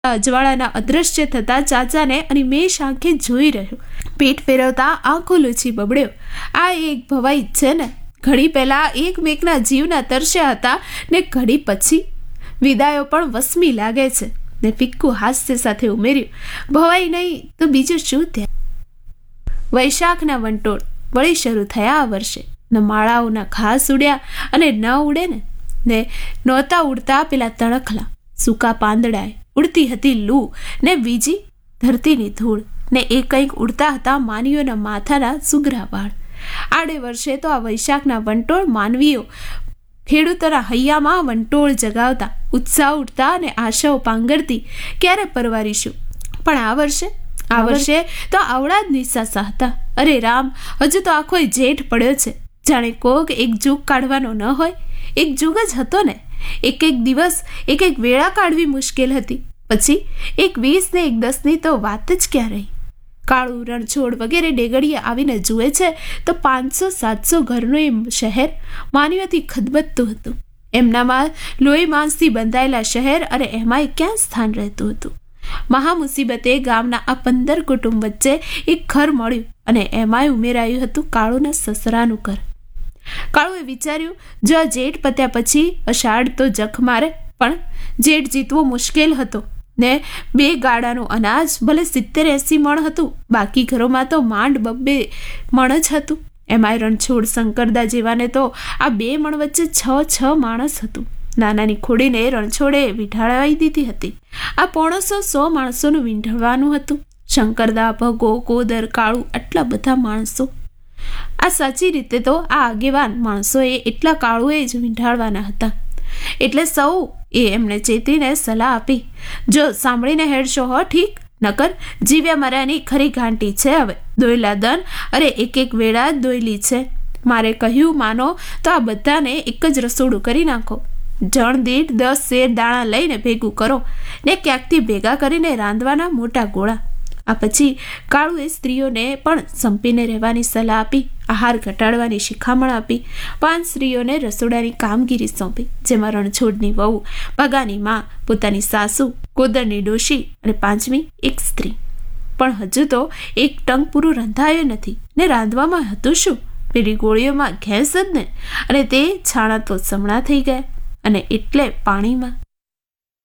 અજવાળાના અદ્રશ્ય થતા ચાચાને અનિમેષ આંખે જોઈ રહ્યો. પેટ ફેરવતા આંખો લૂછી બબડ્યો, આ એક ભવાઈ છે ને? ઘડી પહેલા એકમેકના જીવના તરસ્યા હતા ને ઘડી પછી વિદાયો પણ વસમી લાગે છે. ને ફિક્કું હાસ્ય સાથે ઉમેર્યું, ભવાઈ નહીં તો બીજું શું ત્યાં? વૈશાખના વંટોળ વળી શરૂ થયા આ વર્ષે. ન માળાઓના ઘાસ ઉડ્યા અને ન ઉડે ને નહોતા ઉડતા પેલા તણખલા સૂકા પાંદડાએ. ઉડતી હતી લૂ ને બીજી ધરતીની ધૂળ ને એ કંઈક ઉડતા હતા માનવીઓના માથાના સુગરા વાળ. આડે વર્ષે તો આ વૈશાખના વંટોળ માનવીઓ ખેડૂતોના હૈયામાં વંટોળ જગાવતા, ઉત્સાહ ઉઠતા અને આશાઓ પાંગરતી ક્યારે પરવારીશું. પણ આ વર્ષે તો આવડા જ નિસાસા હતા. અરે રામ, હજુ તો આખો જેઠ પડ્યો છે. જાણે કોક એક જુગ કાઢવાનો ન હોય. એક જુગ જ હતો ને. એક દિવસ એક વેળા કાઢવી મુશ્કેલ હતી. પછી એક 20 ને એક 10 ની તો વાત જ ક્યાં રહી. કાળું રણછોડ વગેરે ડેગડીએ આવીને જુએ છે તો 500-700 ઘરનું એ શહેર માનવીઓથી ખદબદતું હતું. એમનામાં લોહી માંસથી બંધાયેલા શહેર, અને એમાંય ક્યાં સ્થાન રહેતું હતું. મહામુસીબતે ગામના આ 15 કુટુંબ વચ્ચે એક ઘર મળ્યું, અને એમાંય ઉમેરાયું હતું કાળુના સસરાનું ઘર. કાળુએ વિચાર્યું, જો આ જેઠ પત્યા પછી અષાઢ તો જખ મારે, પણ જેઠ જીતવો મુશ્કેલ હતો ને 2 ગાડાનું અનાજ ભલે 70-80 મણ હતું, બાકી ઘરોમાં તો માંડ 2 મણ જ હતું. એમાંય રણછોડ શંકરદા જેવાને તો આ 2 મણ વચ્ચે 6 માણસ હતું. નાનાની ખોડીને રણછોડે વીંઢાળાવી દીધી હતી. આ 100 માણસોનું વીંઢળવાનું હતું. શંકરદા, ભગો, કોદર, કાળુ, આટલા બધા માણસો. આ સાચી રીતે તો આ આગેવાન માણસોએ એટલા કાળુએ જ વીંઢાળવાના હતા. એટલે સૌ એ એમને ચેતીને સલાહ આપી, જો સાંભળીને હેડશો હો ઠીક, નકર જીવ્યા મર્યાની ખરી ઘાંટી છે. હવે દોયલા દન, અરે એક વેળા જ દોયલી છે. મારે કહ્યું માનો તો આ બધાને એક જ રસોડું કરી નાખો. જણ દીઠ 10 શેર દાણા લઈને ભેગું કરો ને ક્યાંકથી ભેગા કરીને રાંધવાના મોટા ગોળા. આ પછી કાળુએ સ્ત્રીઓને પણ સંપીને રહેવાની સલાહ આપી, આહાર ઘટાડવાની શિખામણ આપી. 5 સ્ત્રીઓને રસોડાની કામગીરી સોંપી, જેમાં રણછોડની વહુ, ભગાની માં, પોતાની સાસુ, કોદરની ડોશી અને 5મી એક સ્ત્રી. પણ હજુ તો એક ટંક પૂરું રંધાયો નથી ને રાંધવામાં હતું શું? પેલી ગોળીઓમાં ઘેંસ જ ને, અને તે છાણા તો સમણા થઈ ગયા, અને એટલે પાણીમાં